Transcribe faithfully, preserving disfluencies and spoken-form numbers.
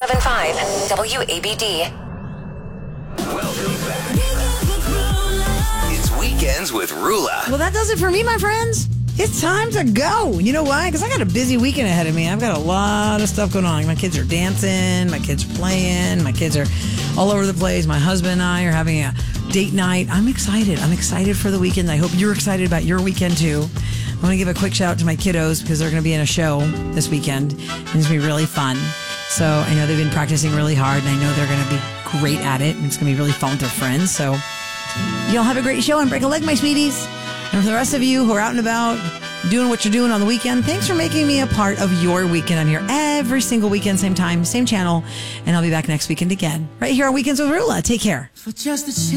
seven five W A B D. Welcome back. It's Weekends with Rula. Well, that does it for me, my friends. It's time to go. You know why? Because I got a busy weekend ahead of me. I've got a lot of stuff going on. My kids are dancing. My kids are playing. My kids are all over the place. My husband and I are having a date night. I'm excited. I'm excited for the weekend. I hope you're excited about your weekend, too. I want to give a quick shout out to my kiddos because they're going to be in a show this weekend. And it's going to be really fun. So I know they've been practicing really hard, and I know they're going to be great at it. And it's going to be really fun with their friends. So y'all have a great show and break a leg, my sweeties. And for the rest of you who are out and about doing what you're doing on the weekend, thanks for making me a part of your weekend. I'm here every single weekend, same time, same channel. And I'll be back next weekend again, right here on Weekends with Rula. Take care. For just a